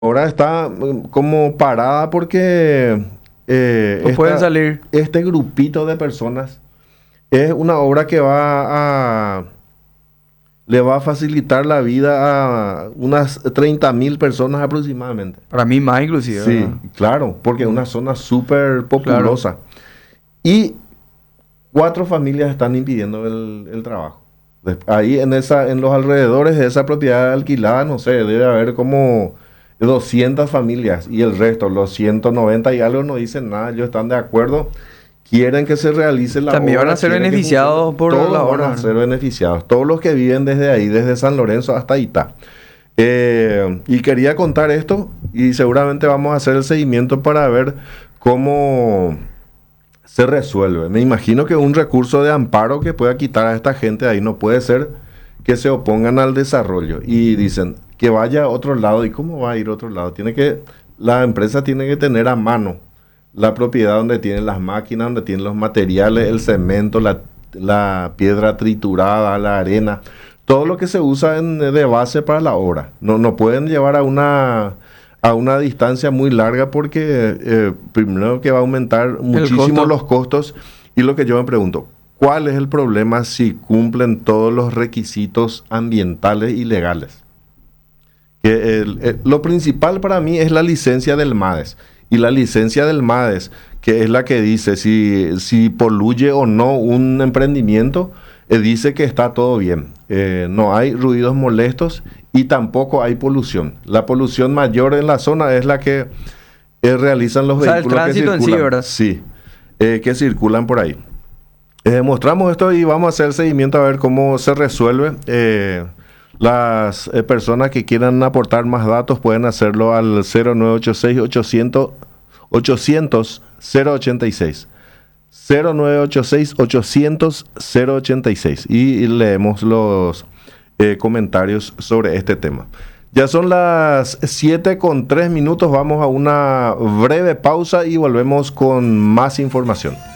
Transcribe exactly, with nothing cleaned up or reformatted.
Ahora está mm, como parada porque eh, No pueden esta- salir. este grupito de personas es una obra que va a, le va a facilitar la vida a unas treinta mil personas aproximadamente. Para mí más inclusive, Sí, ¿verdad? claro, porque es una zona súper Claro. populosa. Y cuatro familias están impidiendo el, el trabajo. Des- Ahí en esa, en los alrededores de esa propiedad alquilada, no sé, debe haber como doscientas familias y el resto, los ciento noventa y algo, no dicen nada, ellos están de acuerdo, quieren que se realice la También obra. van a ser quieren que beneficiados funcione. por Todos la van obra, a ser ¿verdad? beneficiados, todos los que viven desde ahí, desde San Lorenzo hasta Itá. Eh, y quería contar esto y seguramente vamos a hacer el seguimiento para ver cómo se resuelve. Me imagino que un recurso de amparo que pueda quitar a esta gente de ahí, no puede ser que se opongan al desarrollo y dicen que vaya a otro lado. ¿Y cómo va a ir a otro lado? Tiene que, la empresa tiene que tener a mano la propiedad donde tienen las máquinas, donde tienen los materiales, el cemento, la, la piedra triturada, la arena, todo lo que se usa en- de base para la obra. No, no pueden llevar a una, a una distancia muy larga porque eh, primero que va a aumentar muchísimo costo. los costos. Y lo que yo me pregunto, ¿cuál es el problema si cumplen todos los requisitos ambientales y legales? Que el- el- lo principal para mí es la licencia del MADES. Y la licencia del MADES, que es la que dice si, si poluye o no un emprendimiento, eh, dice que está todo bien. Eh, no hay ruidos molestos y tampoco hay polución. La polución mayor en la zona es la que eh, realizan los O sea, el vehículos que tránsito en sí, circulan. ¿verdad? Sí, eh, que circulan por ahí. Eh, mostramos esto y vamos a hacer seguimiento a ver cómo se resuelve. Eh, las eh, personas que quieran aportar más datos pueden hacerlo al cero nueve ocho seis ochocientos ochocientos cero ochenta y seis. cero nueve ocho seis ochocientos cero ochenta y seis y leemos los eh, comentarios sobre este tema. Ya son las siete con tres minutos, vamos a una breve pausa y volvemos con más información.